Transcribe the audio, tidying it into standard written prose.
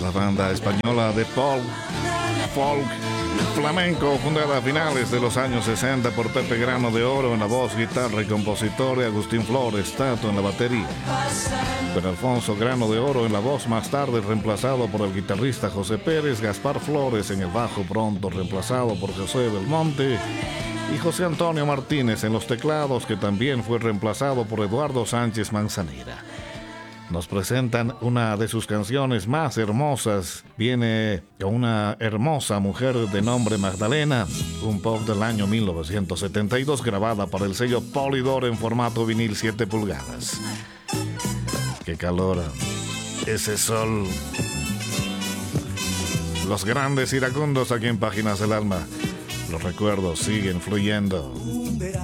la banda española de folk flamenco, fundada a finales de los años 60 por Pepe Grano de Oro en la voz, guitarra y compositor, y Agustín Flores Tato en la batería. Con Alfonso Grano de Oro en la voz, más tarde reemplazado por el guitarrista José Pérez, Gaspar Flores en el bajo, pronto reemplazado por José Belmonte, y José Antonio Martínez en los teclados, que también fue reemplazado por Eduardo Sánchez Manzanera. Nos presentan una de sus canciones más hermosas. Viene una hermosa mujer de nombre Magdalena, un pop del año 1972, grabada para el sello Polydor en formato vinil 7 pulgadas. ¡Qué calor! Ese sol. Los grandes iracundos aquí en Páginas del Alma. Los recuerdos siguen fluyendo.